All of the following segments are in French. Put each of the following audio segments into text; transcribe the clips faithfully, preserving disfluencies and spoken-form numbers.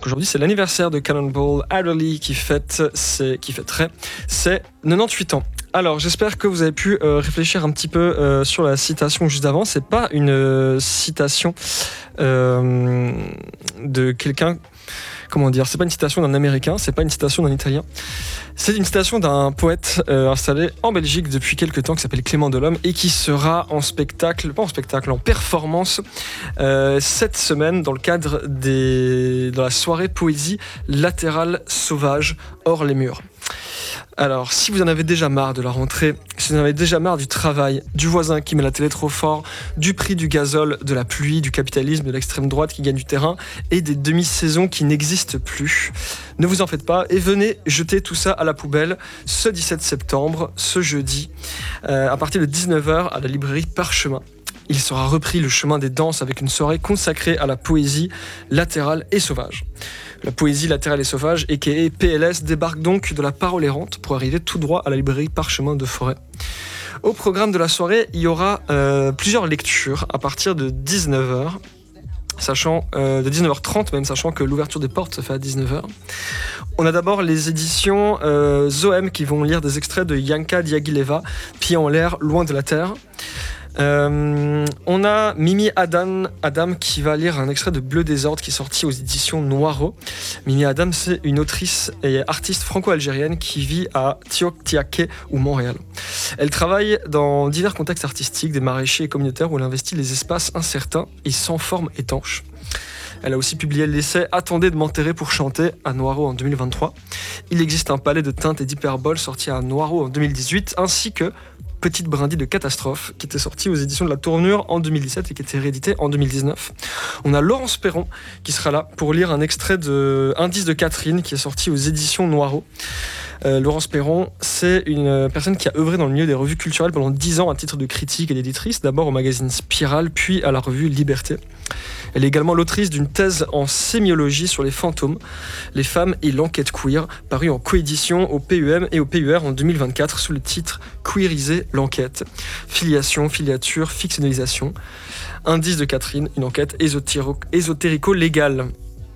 qu'aujourd'hui c'est l'anniversaire de Cannonball Adderley qui fête, c'est, qui fêterait ses quatre-vingt-dix-huit ans. Alors, j'espère que vous avez pu euh, réfléchir un petit peu euh, sur la citation juste avant. C'est pas une euh, citation euh, de quelqu'un. Comment dire ? C'est pas une citation d'un Américain, c'est pas une citation d'un Italien. C'est une citation d'un poète euh, installé en Belgique depuis quelques temps qui s'appelle Clément Delhomme et qui sera en spectacle, pas en spectacle, en performance euh, cette semaine dans le cadre des, de la soirée poésie latérale sauvage hors les murs. Alors, si vous en avez déjà marre de la rentrée, si vous en avez déjà marre du travail, du voisin qui met la télé trop fort, du prix du gazole, de la pluie, du capitalisme, de l'extrême droite qui gagne du terrain et des demi-saisons qui n'existent plus, ne vous en faites pas et venez jeter tout ça à la poubelle ce dix-sept septembre, ce jeudi, euh, à partir de dix-neuf heures à la librairie Parchemin. Il sera repris le chemin des danses avec une soirée consacrée à la poésie latérale et sauvage. La poésie latérale et sauvage, aka P L S, débarque donc de la Parole errante pour arriver tout droit à la librairie Parchemin de Forêt. Au programme de la soirée, il y aura euh, plusieurs lectures à partir de dix-neuf heures, sachant, euh, de dix-neuf heures trente même, sachant que l'ouverture des portes se fait à dix-neuf heures. On a d'abord les éditions euh, Zohem qui vont lire des extraits de Yanka Diagileva, Pied en l'air, loin de la terre. Euh, on a Mimi Adam, Adam qui va lire un extrait de Bleu Désordre qui est sorti aux éditions Noiro. Mimi Adam, c'est une autrice et artiste franco-algérienne qui vit à Tiohtiàquet ou Montréal. Elle travaille dans divers contextes artistiques, des maraîchers et communautaires où elle investit les espaces incertains et sans forme étanche. Elle a aussi publié l'essai « Attendez de m'enterrer pour chanter » à Noiro en deux mille vingt-trois. Il existe un palais de teintes et d'hyperboles sorti à Noiro en deux mille dix-huit, ainsi que Petite brindille de catastrophe, qui était sortie aux éditions de la Tournure en deux mille dix-sept et qui était réédité en deux mille dix-neuf. On a Laurence Perron qui sera là pour lire un extrait de Indice de Catherine qui est sorti aux éditions Noiro. Euh, Laurence Perron, c'est une personne qui a œuvré dans le milieu des revues culturelles pendant dix ans à titre de critique et d'éditrice, d'abord au magazine Spirale, puis à la revue Liberté. Elle est également l'autrice d'une thèse en sémiologie sur les fantômes, les femmes et l'enquête queer, parue en coédition au P U M et au P U R en deux mille vingt-quatre sous le titre « Queeriser l'enquête. Filiation, filiature, fictionnalisation. Indice de Catherine, une enquête ésotéro- ésotérico-légale ».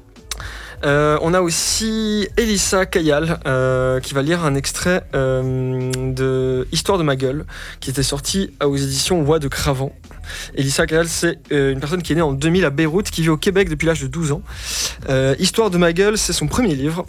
Euh, on a aussi Elissa Kayal euh, qui va lire un extrait euh, de Histoire de ma gueule qui était sorti aux éditions Voix de Cravant. Elissa Kayal, c'est euh, une personne qui est née en deux mille à Beyrouth, qui vit au Québec depuis l'âge de douze ans. Euh, Histoire de ma gueule, c'est son premier livre.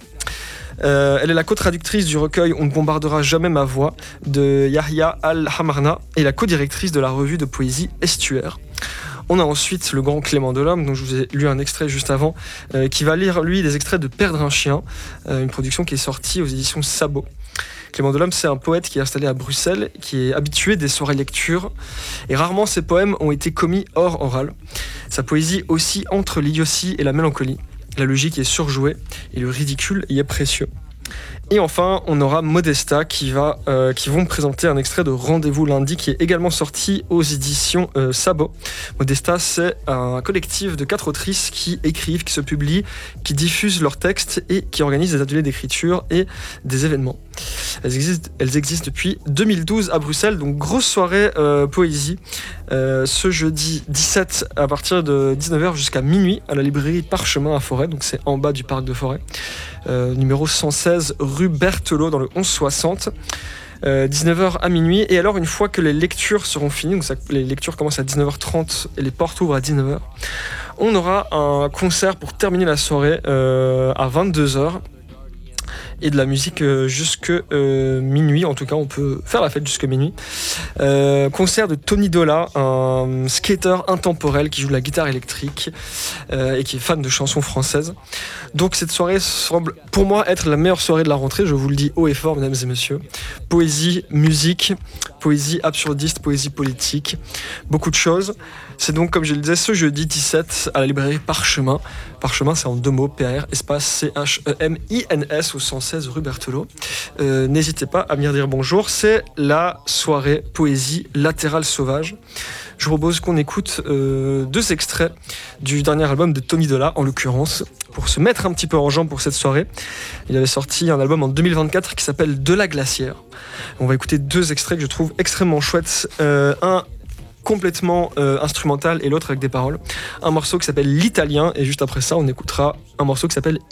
Euh, elle est la co-traductrice du recueil On ne bombardera jamais ma voix de Yahya Al-Hamarna et la co-directrice de la revue de poésie Estuaire. On a ensuite le grand Clément Delhomme, dont je vous ai lu un extrait juste avant, euh, qui va lire, lui, des extraits de Perdre un chien, euh, une production qui est sortie aux éditions Sabot. Clément Delhomme, c'est un poète qui est installé à Bruxelles, qui est habitué des soirées lecture, et rarement ses poèmes ont été commis hors oral. Sa poésie oscille entre l'idiotie et la mélancolie. La logique est surjouée, et le ridicule y est précieux. Et enfin, on aura Modesta qui, va, euh, qui vont présenter un extrait de Rendez-vous lundi qui est également sorti aux éditions euh, Sabot. Modesta, c'est un collectif de quatre autrices qui écrivent, qui se publient, qui diffusent leurs textes et qui organisent des ateliers d'écriture et des événements. Elles existent, elles existent depuis deux mille douze à Bruxelles, donc grosse soirée euh, poésie euh, ce jeudi dix-sept à partir de dix-neuf heures jusqu'à minuit à la librairie Parchemin à Forêt, donc c'est en bas du parc de Forêt, euh, numéro cent seize rue Berthelot dans le onze soixante. Euh, dix-neuf heures à minuit, et alors une fois que les lectures seront finies, donc ça, les lectures commencent à dix-neuf heures trente et les portes ouvrent à dix-neuf heures, on aura un concert pour terminer la soirée euh, à vingt-deux heures et de la musique euh, jusque euh, minuit. En tout cas, on peut faire la fête jusque minuit. Euh, concert de Tony Dolla, un skater intemporel qui joue de la guitare électrique euh, et qui est fan de chansons françaises. Donc cette soirée semble pour moi être la meilleure soirée de la rentrée, je vous le dis haut et fort, mesdames et messieurs. Poésie, musique, poésie absurdiste, poésie politique, beaucoup de choses. C'est donc, comme je le disais, ce jeudi dix-sept à la librairie Parchemin. Parchemin, c'est en deux mots, P A R, espace C H E M I N S au cent seize rue Berthelot. Euh, n'hésitez pas à venir dire bonjour. C'est la soirée poésie latérale sauvage. Je vous propose qu'on écoute euh, deux extraits du dernier album de Tony Dolla, en l'occurrence, pour se mettre un petit peu en jambe pour cette soirée. Il avait sorti un album en deux mille vingt-quatre qui s'appelle De la glacière. On va écouter deux extraits que je trouve extrêmement chouettes. Euh, un complètement euh, instrumental et l'autre avec des paroles. Un morceau qui s'appelle L'Italien, et juste après ça, on écoutera un morceau qui s'appelle